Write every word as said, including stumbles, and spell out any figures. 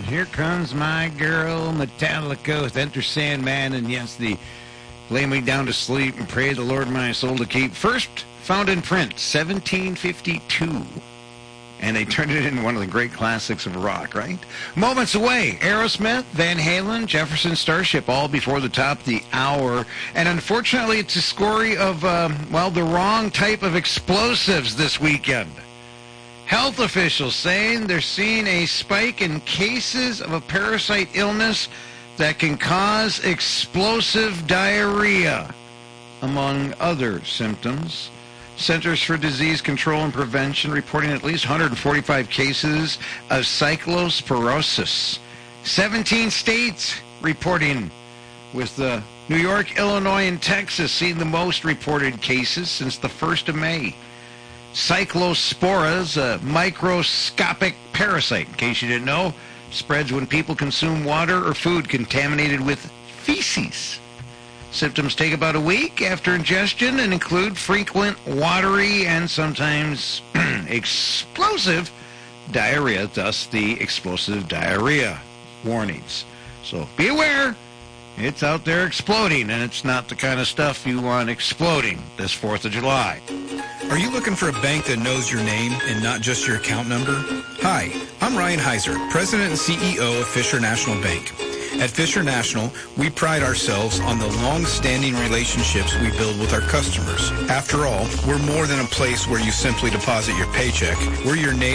Here Comes My Girl, Metallica with Enter Sandman, and yes, the Lay Me Down to Sleep and Pray the Lord My Soul to Keep. First found in print, seventeen fifty-two. And they turned it into one of the great classics of rock, right? Moments away, Aerosmith, Van Halen, Jefferson Starship, all before the top of the hour. And unfortunately, it's a story of, um, well, the wrong type of explosives this weekend. Health officials saying they're seeing a spike in cases of a parasite illness that can cause explosive diarrhea, among other symptoms. Centers for Disease Control and Prevention reporting at least one hundred forty-five cases of cyclosporosis. seventeen states reporting, with uh, New York, Illinois, and Texas seeing the most reported cases since the first of May. Cyclosporas, a microscopic parasite, in case you didn't know, spreads when people consume water or food contaminated with feces. Symptoms take about a week after ingestion and include frequent watery and sometimes explosive diarrhea, thus the explosive diarrhea warnings. So be aware, it's out there exploding, and it's not the kind of stuff you want exploding this fourth of July. Are you looking for a bank that knows your name and not just your account number? Hi, I'm Ryan Heiser, President and C E O of Fisher National Bank. At Fisher National, we pride ourselves on the long-standing relationships we build with our customers. After all, we're more than a place where you simply deposit your paycheck. We're your neighbor.